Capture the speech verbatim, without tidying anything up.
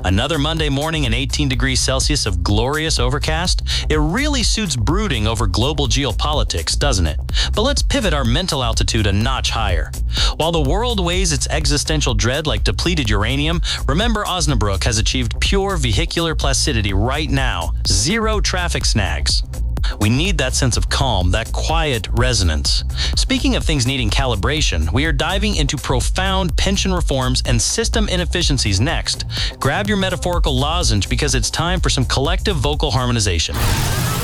Another Monday morning and eighteen degrees Celsius of glorious overcast? It really suits brooding over global geopolitics, doesn't it? But let's pivot our mental altitude a notch higher. While the world weighs its existential dread like depleted uranium, remember Osnabrück has achieved pure vehicular placidity right now. Zero traffic snags. We need that sense of calm, that quiet resonance. Speaking of things needing calibration, we are diving into profound pension reforms and system inefficiencies next. Grab your metaphorical lozenge because it's time for some collective vocal harmonization.